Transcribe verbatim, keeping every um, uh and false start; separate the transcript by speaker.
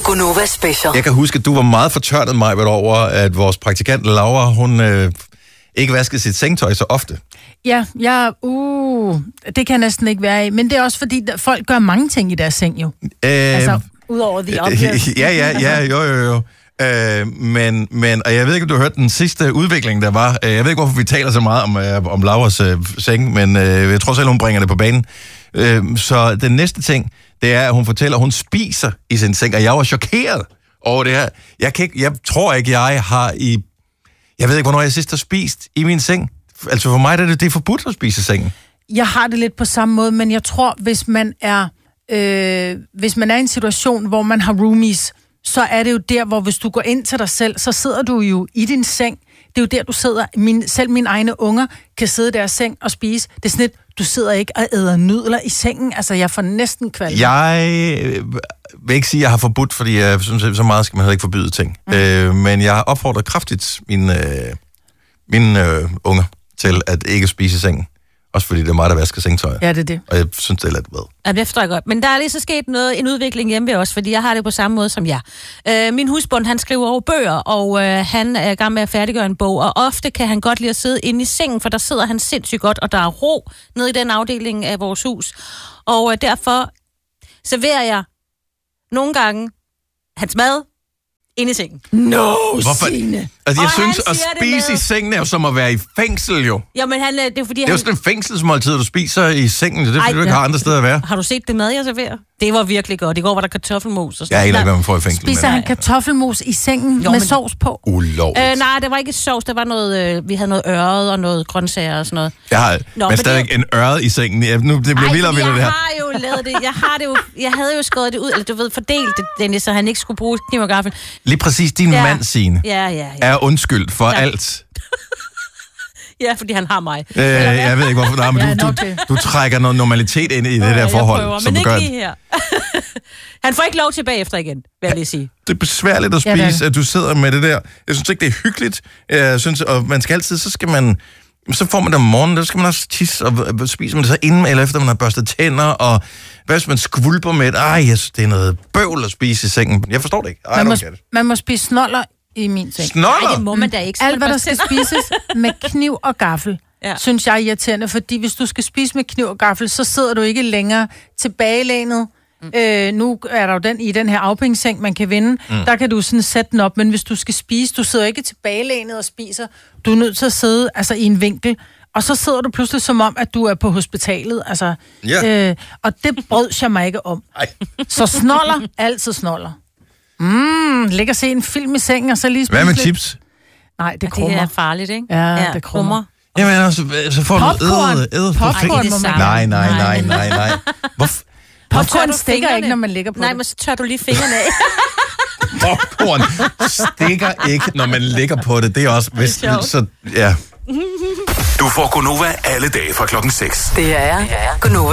Speaker 1: Gunova Special.
Speaker 2: Jeg kan huske, at du var meget fortørnet mig over, at vores praktikant Laura, hun øh, ikke vaskede sit sengetøj så ofte.
Speaker 3: Ja, jeg, uh, det kan næsten ikke være i. Men det er også fordi, folk gør mange ting i deres seng jo.
Speaker 2: Øh,
Speaker 3: altså, udover the obvious.
Speaker 2: ja, ja, ja, jo, jo, jo. Øh, men, men, og jeg ved ikke, om du har hørt den sidste udvikling, der var. Jeg ved ikke, hvorfor vi taler så meget om, øh, om Lauras øh, seng, men øh, jeg tror selv, hun bringer det på banen. Øh, så den næste ting, det er, at hun fortæller, at hun spiser i sin seng, og jeg var chokeret over det her. Jeg, kan ikke, jeg tror ikke, jeg har i... Jeg ved ikke, hvornår jeg sidst har spist i min seng. Altså for mig er det, det er forbudt at spise i sengen.
Speaker 3: Jeg har det lidt på samme måde, men jeg tror, hvis man er, øh, hvis man er i en situation, hvor man har roomies, så er det jo der, hvor hvis du går ind til dig selv, så sidder du jo i din seng. Det er jo der, du sidder. Min, selv mine egne unger kan sidde i deres seng og spise. Det er sådan lidt, du sidder ikke og æder nudler i sengen. Altså, jeg får næsten kvalme.
Speaker 2: Jeg vil ikke sige, at jeg har forbudt, fordi jeg synes, så meget skal man heller ikke forbyde ting. Mm. Øh, men jeg har opfordret kraftigt mine, øh, mine øh, unger til at ikke spise i sengen. Også fordi det er mig, der vasker sengetøj.
Speaker 3: Ja, det er det.
Speaker 2: Og jeg synes, det er lidt ved.
Speaker 4: Ja, det forstår jeg godt. Men der er lige så sket noget, en udvikling hjemme ved os, fordi jeg har det på samme måde som jeg. Øh, min husbund, han skriver over bøger, og øh, han er i gang med at færdiggøre en bog, og ofte kan han godt lide at sidde inde i sengen, for der sidder han sindssygt godt, og der er ro nede i den afdeling af vores hus. Og øh, derfor serverer jeg nogle gange hans mad inde i sengen.
Speaker 3: No,
Speaker 2: Hvorfor?
Speaker 3: Signe.
Speaker 2: Altså, jeg
Speaker 4: Og
Speaker 2: synes,
Speaker 4: han
Speaker 2: at
Speaker 4: siger det
Speaker 2: spise
Speaker 4: med-
Speaker 2: i sengen er jo som at være i fængsel, jo.
Speaker 4: Ja, men han, det er fordi,
Speaker 2: Det er jo
Speaker 4: han...
Speaker 2: sådan en fængselsmåltid, du spiser i sengen. Det er fordi,
Speaker 4: Ej,
Speaker 2: du ikke
Speaker 4: ja.
Speaker 2: har andre steder at være.
Speaker 4: Har du set det mad, jeg serverer? Det var virkelig godt. I går var der kartoffelmos og sådan
Speaker 2: Jeg aner
Speaker 4: noget.
Speaker 2: ikke, hvad man får i fængsel.
Speaker 3: Spiser
Speaker 2: men-
Speaker 3: han kartoffelmos i sengen
Speaker 4: Jo,
Speaker 3: med
Speaker 4: men-
Speaker 3: sovs på?
Speaker 2: Ulovligt.
Speaker 4: Øh, nej, det var ikke sovs. Der var noget, øh, vi havde noget ørred og noget grøntsager og sådan noget.
Speaker 2: Jeg har
Speaker 4: Nå,
Speaker 2: men
Speaker 4: men
Speaker 2: stadig
Speaker 4: det-
Speaker 2: en ørred i sengen. Ja, nu, det bliver
Speaker 4: Ej,
Speaker 2: vildere og
Speaker 4: fordi
Speaker 2: vildere, det
Speaker 4: jeg
Speaker 2: her.
Speaker 4: har jo lavet det. Jeg har det jo, jeg havde jo skåret det ud, eller du ved, fordelt det, Dennis, så han ikke skulle bruge kniv og gaffel.
Speaker 2: Lige præcis din
Speaker 4: Ja.
Speaker 2: mand, Signe,
Speaker 4: Ja, ja, ja.
Speaker 2: er undskyldt for
Speaker 4: Ja.
Speaker 2: alt.
Speaker 4: Ja, fordi han har mig.
Speaker 2: Øh, jeg ved ikke, hvorfor. Nej, men
Speaker 3: Ja,
Speaker 2: du,
Speaker 3: nok
Speaker 2: du,
Speaker 3: det.
Speaker 2: du trækker noget normalitet ind i det
Speaker 4: Ja,
Speaker 2: der
Speaker 4: jeg
Speaker 2: forhold,
Speaker 4: prøver,
Speaker 2: som
Speaker 4: men
Speaker 2: du
Speaker 4: ikke
Speaker 2: gør.
Speaker 4: lige her. Han får ikke lov til bagefter igen, vil jeg lige sige.
Speaker 2: Det er besværligt at
Speaker 3: Ja, det er
Speaker 2: spise,
Speaker 3: det.
Speaker 2: at du sidder med det der. Jeg synes ikke, det er hyggeligt. Jeg synes, og man skal altid, så skal man... Så får man det om morgenen, der skal man også tisse, og spiser man det så inden eller efter, man har børstet tænder, og hvad hvis man skvulper med et, ej, yes, det er noget bøvl at spise i sengen. Jeg forstår det ikke. I
Speaker 3: Man må,
Speaker 2: don't get it.
Speaker 3: man må spise snoller i min seng.
Speaker 4: Nej, det
Speaker 2: Snoller?
Speaker 4: må man da ikke.
Speaker 3: Alt, hvad der skal spises med kniv og gaffel,
Speaker 4: Ja.
Speaker 3: ja. synes jeg er irriterende, fordi hvis du skal spise med kniv og gaffel, så sidder du ikke længere tilbagelænet. Mm. Øh, nu er der jo den i den her afhængsseng, man kan vinde. Mm. Der kan du sådan sætte den op, men hvis du skal spise, du sidder ikke tilbagelænet og spiser. Du er nødt til at sidde altså, i en vinkel, og så sidder du pludselig som om, at du er på hospitalet. Altså,
Speaker 2: Ja.
Speaker 3: øh, og det brød jeg mig ikke om.
Speaker 2: Ej.
Speaker 3: Så snoller, altid snoller. Mm, ligge og se en film i sengen, og så lige spise
Speaker 2: Hvad med
Speaker 3: lidt.
Speaker 2: chips?
Speaker 3: Nej, det
Speaker 4: Det
Speaker 3: krummer.
Speaker 4: er farligt, ikke?
Speaker 3: Ja, det krummer.
Speaker 2: Jamen, altså, så får du
Speaker 3: Popcorn.
Speaker 2: æde, æde på
Speaker 3: Popcorn
Speaker 2: fingeren.
Speaker 3: må man
Speaker 2: Nej,
Speaker 3: gerne.
Speaker 2: nej, nej, nej, nej. Hvorfor?
Speaker 3: Popcorn
Speaker 4: du
Speaker 3: stikker
Speaker 4: fingrene?
Speaker 3: ikke, når man ligger på
Speaker 4: Nej,
Speaker 3: det.
Speaker 4: men så tør du lige fingrene af.
Speaker 2: Popcorn stikker ikke, når man ligger på det. Det er også... Hvis,
Speaker 4: sjovt.
Speaker 2: så, ja.
Speaker 5: Du får Gunova alle dage fra klokken seks.
Speaker 1: Det her er Gunova.